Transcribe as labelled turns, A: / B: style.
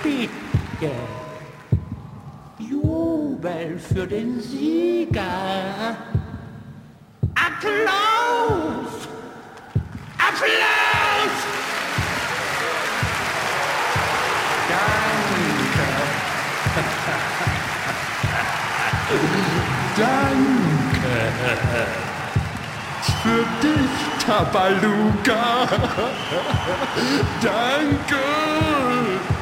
A: bitte. Jubel für den Sieger. Applaus! Applaus! Danke. Danke. Für dich, Tabaluga. Danke.